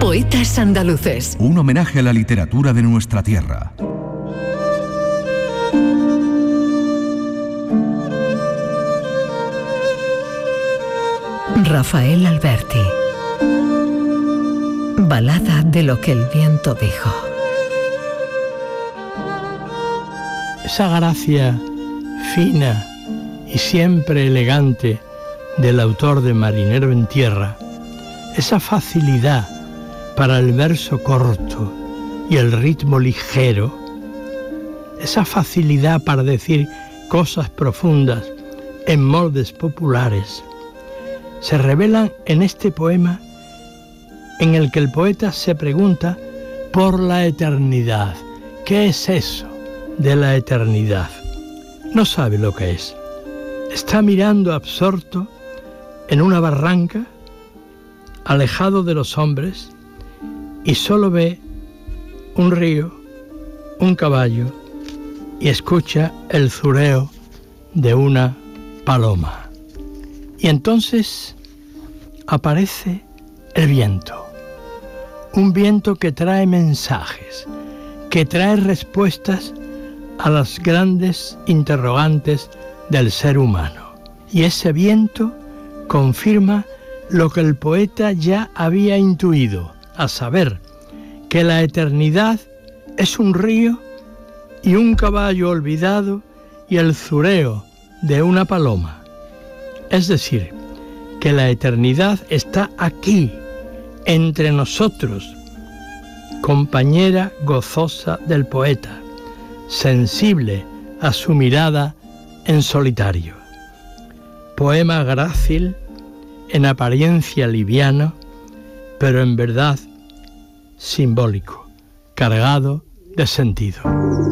Poetas andaluces. Un homenaje a la literatura de nuestra tierra. Rafael Alberti. Balada de lo que el viento dijo. Esa gracia fina y siempre elegante del autor de Marinero en Tierra, esa facilidad para el verso corto y el ritmo ligero, esa facilidad para decir cosas profundas en moldes populares, se revelan en este poema en el que el poeta se pregunta por la eternidad. ¿Qué es eso de la eternidad? No sabe lo que es. Está mirando absorto en una barranca, alejado de los hombres, y solo ve un río, un caballo, y escucha el zureo de una paloma. Y entonces aparece el viento, un viento que trae mensajes, que trae respuestas a las grandes interrogantes del ser humano. Y ese viento confirma lo que el poeta ya había intuido, a saber, que la eternidad es un río y un caballo olvidado y el zureo de una paloma. Es decir, que la eternidad está aquí, entre nosotros, compañera gozosa del poeta, sensible a su mirada en solitario. Poema grácil, en apariencia liviano, pero en verdad simbólico, cargado de sentido.